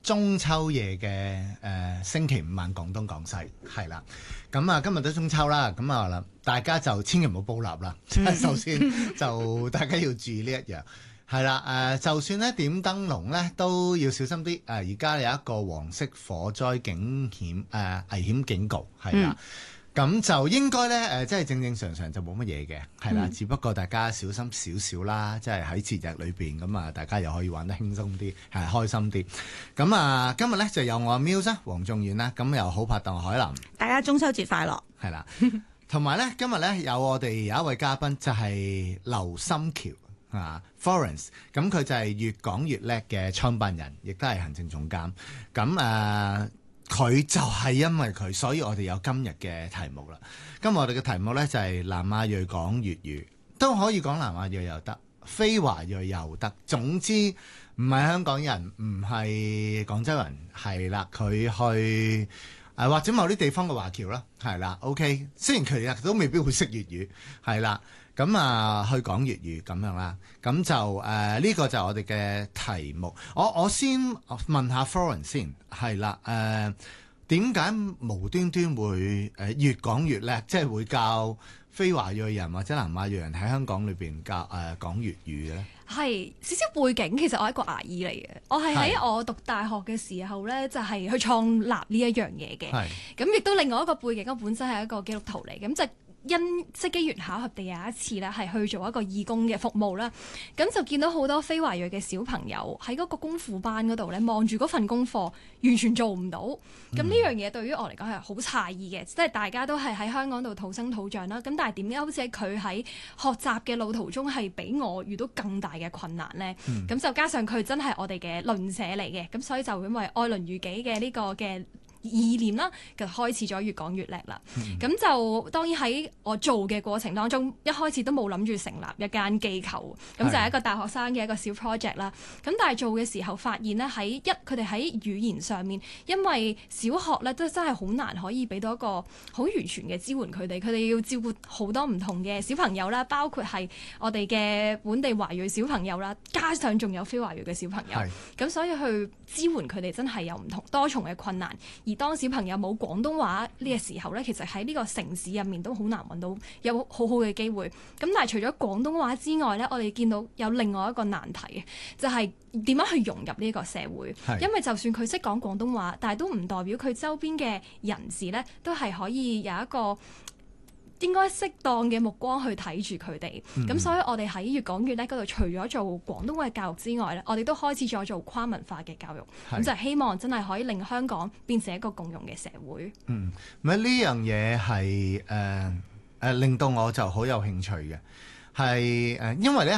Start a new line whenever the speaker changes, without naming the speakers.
中秋夜嘅星期五晚廣東廣西係啦。咁啊，今日都中秋啦，咁啊大家就千祈唔好煲蠟啦。首先就大家要注意呢一樣係啦。就算咧點燈籠咧都要小心啲。而家有一個黃色火災危險警告係啦。咁就應該咧即係正常就冇乜嘢嘅，係啦。只不過大家小心少少啦，即係喺節日裏邊咁啊，大家又可以玩得輕鬆啲，係開心啲。咁啊，今日咧就有我阿 Muse 黃仲遠啦，咁又好拍檔海林，
大家中秋節快樂。
係啦，同埋咧今日咧我哋有一位嘉賓就係劉心橋啊 Florence， 咁佢就係越講越叻嘅創辦人，亦都係行政總監。咁佢就係因為佢，所以我哋有今日嘅題目啦。今日我哋嘅題目呢，就係南亞裔講粵語，都可以講南亞裔又得，非華裔又得。總之唔係香港人，唔係廣州人，係啦，佢去或者某啲地方嘅華僑啦，係啦。OK， 雖然佢哋都未必會識粵語，係啦。咁去講粵語咁樣啦，咁就呢個就係我哋嘅題目。我先問下 Florence 先，係啦，點解無端端會越講越叻，即係會教非華裔人或者南亞裔人喺香港裏邊教講粵語嘅咧？
係少少背景，其實我係一個牙醫嚟嘅，我係喺我讀大學嘅時候咧，就係去創立呢一樣嘢嘅。咁亦都另外一個背景，我本身係一個基督徒嚟，咁就因即機緣巧合地有一次咧，係去做一個義工嘅服務啦。咁就見到好多非華裔嘅小朋友喺嗰個功課班嗰度咧，望住嗰份功課，完全做唔到。咁呢樣嘢對於我嚟講係好詫異嘅，即係大家都係喺香港度土生土長啦。咁但係點解好似佢喺學習嘅路途中係比我遇到更大嘅困難呢？咁就加上佢真係我哋嘅鄰舍嚟嘅，咁所以就因為愛鄰如己嘅呢個嘅意念啦，就開始咗越講越叻啦。咁就當然喺我做嘅過程當中，一開始都冇諗住成立一間機構，咁就係一個大學生嘅一個小 project 啦。咁但係做嘅時候發現咧，佢哋喺語言上面，因為小學咧都真係好難可以俾到一個好完全嘅支援佢哋要照顧好多唔同嘅小朋友啦，包括係我哋嘅本地華裔小朋友啦，加上仲有非華裔嘅小朋友。咁所以去支援佢哋真係有唔同多重嘅困難。而當小朋友冇廣東話呢個時候咧，其實喺呢個城市入面都好難揾到有好好嘅機會。咁但係除咗廣東話之外咧，我哋見到有另外一個難題，就係點樣去融入呢個社會。因為就算佢識講廣東話，但係都唔代表佢周邊嘅人士咧都係可以有一個應該適當嘅目光去睇住佢哋。咁所以我哋喺越講越叻嗰度，除咗做廣東話嘅教育之外咧，我哋都開始咗做跨文化嘅教育。咁就希望真係可以令香港變成一個共融嘅社會。
呢樣嘢係令到我就好有興趣嘅，係因為咧